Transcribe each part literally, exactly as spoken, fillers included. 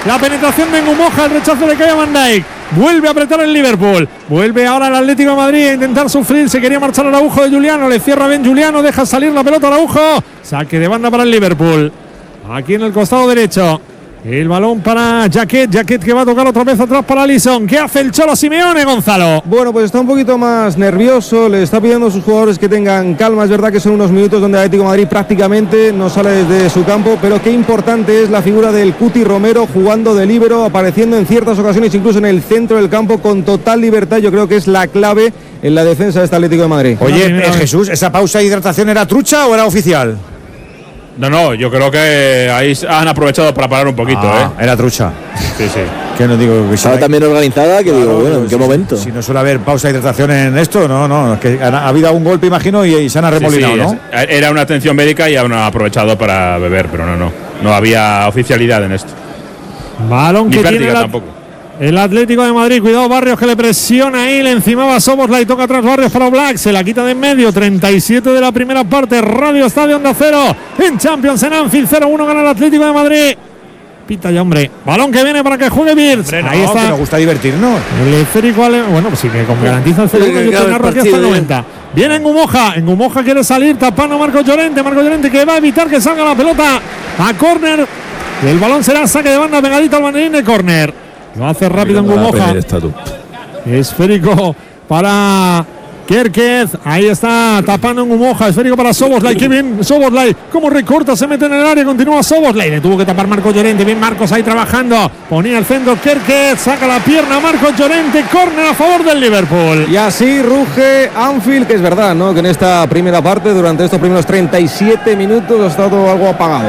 La penetración de Ngumoja, el rechazo de Kaya Van Dijk. Vuelve a apretar el Liverpool. Vuelve ahora el Atlético de Madrid a intentar sufrir. Se quería marchar Araujo de Juliano. Le cierra bien Juliano. Deja salir la pelota Araujo. Saque de banda para el Liverpool. Aquí en el costado derecho. El balón para Jaquet. Jaquet que va a tocar otra vez atrás para Alisson. ¿Qué hace el Cholo Simeone, Gonzalo? Bueno, pues está un poquito más nervioso. Le está pidiendo a sus jugadores que tengan calma. Es verdad que son unos minutos donde el Atlético de Madrid prácticamente no sale desde su campo. Pero qué importante es la figura del Cuti Romero jugando de líbero, apareciendo en ciertas ocasiones incluso en el centro del campo con total libertad. Yo creo que es la clave en la defensa de este Atlético de Madrid. Oye, eh, Jesús, ¿esa pausa de hidratación era trucha o era oficial? No, no, yo creo que ahí han aprovechado para parar un poquito, ah, ¿eh? Era trucha. Sí, sí. Que no digo que estaba también organizada, que claro, digo, bueno, ¿en qué si, momento? Si no suele haber pausa de hidratación en esto, no, no, es que ha, ha habido un golpe, imagino, y, y se han arremolinado, sí, sí, ¿no? Es, era una atención médica y han aprovechado para beber, pero no, no, no había oficialidad en esto. Balón Ni que práctica tiene la, tampoco. El Atlético de Madrid, cuidado Barrios que le presiona ahí, le encimaba Szoboszlai, toca atrás Barrios para Oblak, se la quita de en medio, treinta y siete de la primera parte, Radio Estadio Onda Cero, en Champions en Anfield, cero uno gana el Atlético de Madrid. Pita ya, hombre. Balón que viene para que juegue Birz. No, ahí está. Que nos gusta divertirnos. El esférico, ale... bueno, pues sí, que con garantiza el cero uno, yo te narro aquí hasta el noventa. Viene Ngumoja, Ngumoja quiere salir, tapando a Marco Llorente, Marco Llorente que va a evitar que salga la pelota a córner. El balón será saque de banda pegadito al banderín de córner. Lo hace rápido Ngumoja. Esférico para Kerkez. Ahí está tapando Ngumoja. Esférico para Szoboszlai. Qué bien Szoboszlai. Como recorta, se mete en el área. Continúa Szoboszlai. Le tuvo que tapar Marco Llorente. Bien Marcos ahí trabajando. Ponía el centro Kerkez. Saca la pierna Marcos Llorente. Córner a favor del Liverpool. Y así ruge Anfield, que es verdad, ¿no? Que en esta primera parte, durante estos primeros treinta y siete minutos, ha estado algo apagado.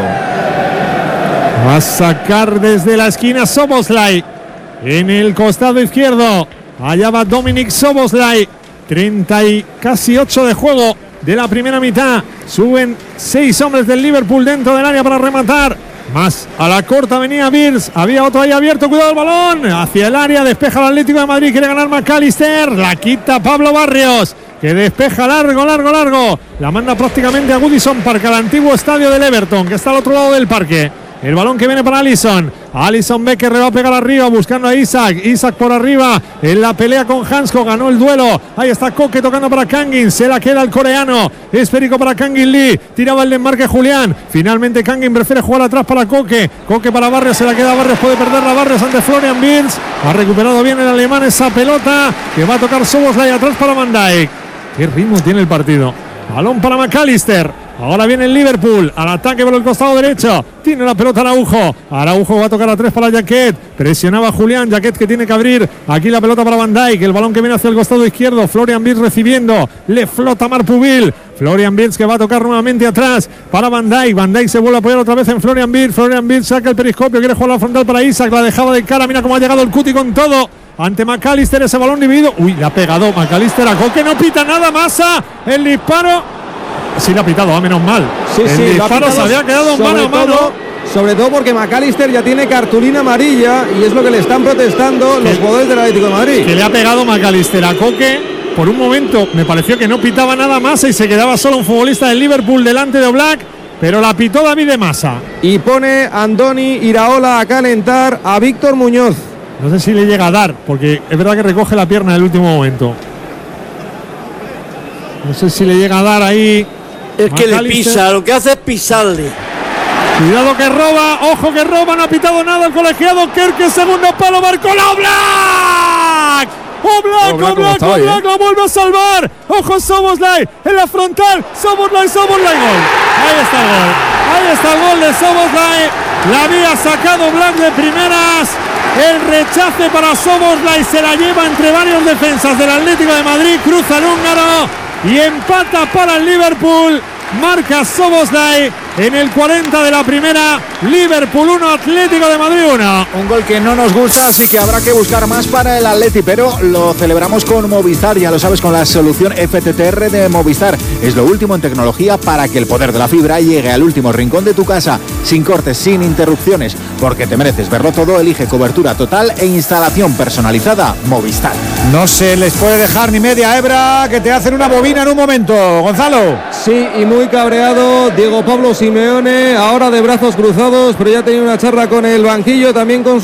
Va a sacar desde la esquina Szoboszlai. En el costado izquierdo, allá va Dominik Szoboszlai. treinta y casi ocho de juego de la primera mitad. Suben seis hombres del Liverpool dentro del área para rematar. Más a la corta venía Birz. Había otro ahí abierto. Cuidado el balón. Hacia el área. Despeja el Atlético de Madrid. Quiere ganar McAllister. La quita Pablo Barrios, que despeja largo, largo, largo. La manda prácticamente a Goodison Park, al antiguo estadio del Everton, que está al otro lado del parque. El balón que viene para Alisson. Alisson Becker le va a pegar arriba buscando a Isaac. Isaac por arriba en la pelea con Hansko. Ganó el duelo. Ahí está Koke tocando para Kangin. Se la queda el coreano. Esférico para Kangin Lee. Tiraba el desmarque Julián. Finalmente Kangin prefiere jugar atrás para Koke. Koke para Barrios. Se la queda Barrios. Puede perderla Barrios ante Florian Wirtz. Ha recuperado bien el alemán esa pelota que va a tocar Szoboszlai atrás para Van Dijk. Qué ritmo tiene el partido. Balón para McAllister. Ahora viene el Liverpool al ataque por el costado derecho. Tiene la pelota Araujo. Araujo va a tocar a tres para Jaquet. Presionaba Julián. Jaquet que tiene que abrir. Aquí la pelota para Van Dijk. El balón que viene hacia el costado izquierdo. Florian Wirtz recibiendo. Le flota Marpubil. Florian Wirtz que va a tocar nuevamente atrás para Van Dijk. Van Dijk se vuelve a apoyar otra vez en Florian Wirtz. Florian Wirtz saca el periscopio. Quiere jugar la frontal para Isaac. La dejaba de cara. Mira cómo ha llegado el Cuti con todo. Ante McAllister, ese balón dividido. Uy, le ha pegado McAllister a Koke. No pita nada. Massa. El disparo. Sí, le ha pitado, a menos mal. Sí, el sí, disparo se había quedado mano a mano. Sobre todo porque McAllister ya tiene cartulina amarilla y es lo que le están protestando los jugadores del Atlético de Madrid. Que le ha pegado McAllister a Koke. Por un momento me pareció que no pitaba nada más y se quedaba solo un futbolista del Liverpool delante de Oblak, pero la pitó David de Massa. Y pone Andoni Iraola a calentar a Víctor Muñoz. No sé si le llega a dar, porque es verdad que recoge la pierna en el último momento. No sé si le llega a dar ahí. Es que le pisa, lo que hace es pisarle. Cuidado que roba, ojo que roba, no ha pitado nada el colegiado. Kerkez, segundo palo, marcó la Oblak. Oblak, Oblak, Oblak, Oblak, Oblak la vuelve a salvar. Ojo Szoboszlai en la frontal. Szoboszlai, Szoboszlai, gol. Ahí está el gol. Ahí está el gol de Szoboszlai. La había sacado Oblak de primeras. El rechace para Szoboszlai se la lleva entre varios defensas del Atlético de Madrid. Cruza el húngaro. Y empata para el Liverpool. Marca Szoboszlai en el cuarenta de la primera. Liverpool uno, Atlético de Madrid uno. Un gol que no nos gusta, así que habrá que buscar más para el Atleti, pero lo celebramos con Movistar, ya lo sabes, con la solución F T T R de Movistar. Es lo último en tecnología para que el poder de la fibra llegue al último rincón de tu casa, sin cortes, sin interrupciones, porque te mereces verlo todo. Elige cobertura total e instalación personalizada Movistar. No se les puede dejar ni media hebra, que te hacen una bobina en un momento, Gonzalo. Sí, y muy cabreado Diego Pablo Simeone, ahora de brazos cruzados, pero ya tenía una charla con el banquillo, también con